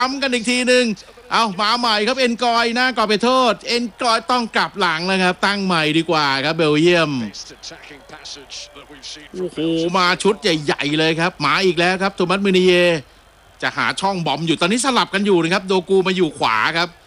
ทำกันอีกทีหนึ่งเอามาใหม่ครับเอ็นกอยนะก่อนไปโทษเอ็นกอยต้องกลับหลังแล้วครับตั้งใหม่ดีกว่าครับเบลเยียมโอ้โหมาชุดใหญ่ๆเลยครับมาอีกแล้วครับโทมัสมูนิเยจะหาช่องบอมอยู่ตอนนี้สลับกันอยู่นะครับโดกูมาอยู่ขวาครับ